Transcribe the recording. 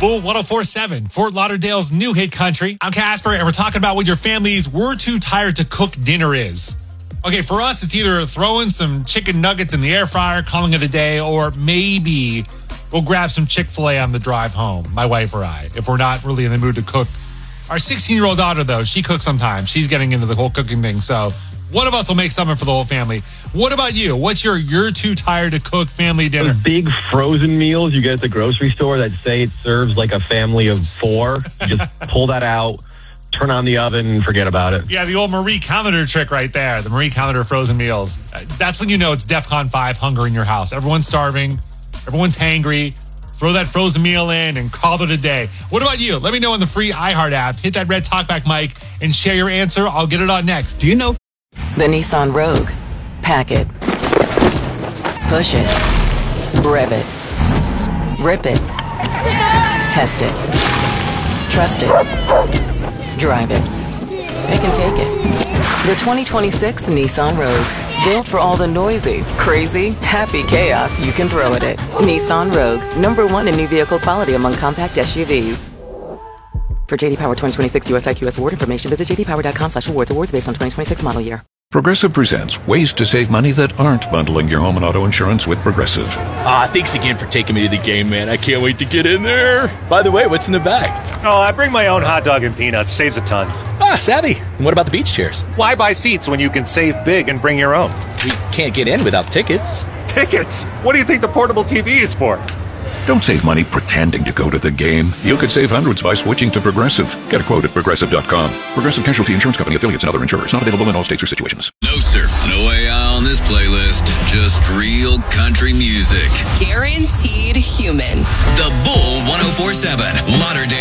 Bull 1047, Fort Lauderdale's new hit country. I'm Casper, and we're talking about what your family's "we're too tired to cook" dinner is. Okay, for us, it's either throwing some chicken nuggets in the air fryer, calling it a day, or maybe we'll grab some Chick-fil-A on the drive home, my wife or I, if we're not really in the mood to cook. Our 16-year-old daughter, though, she cooks sometimes. She's getting into the whole cooking thing, so one of us will make something for the whole family. What about you? What's your "you're too tired to cook" family dinner? Those big frozen meals you get at the grocery store that say it serves like a family of 4. You just pull that out, turn on the oven, and forget about it. Yeah, the old Marie Calendar trick right there. The Marie Calendar frozen meals. That's when you know it's DEFCON 5 hunger in your house. Everyone's starving. Everyone's hangry. Throw that frozen meal in and call it a day. What about you? Let me know in the free iHeart app. Hit that red talkback mic and share your answer. I'll get it on next. Do you know the Nissan Rogue? Pack it. Push it. Rev it. Rip it. Test it. Trust it. Drive it. They can take it. The 2026 Nissan Rogue. Built for all the noisy, crazy, happy chaos you can throw at it. Nissan Rogue. #1 in new vehicle quality among compact SUVs. For JD Power 2026 US IQS award information, visit jdpower.com/awards. Awards based on 2026 model year. Progressive presents ways to save money that aren't bundling your home and auto insurance with Progressive. Thanks again for taking me to the game, man. I can't wait to get in there. By the way, what's in the bag? Oh, I bring my own hot dog and peanuts. Saves a ton. Savvy. And what about the beach chairs? Why buy seats when you can save big and bring your own? We can't get in without tickets. Tickets? What do you think the portable TV is for? Don't save money pretending to go to the game. You could save hundreds by switching to Progressive. Get a quote at Progressive.com. Progressive Casualty Insurance Company, affiliates, and other insurers. Not available in all states or situations. No, sir. No AI on this playlist. Just real country music. Guaranteed human. The Bull 1047, Lauderdale.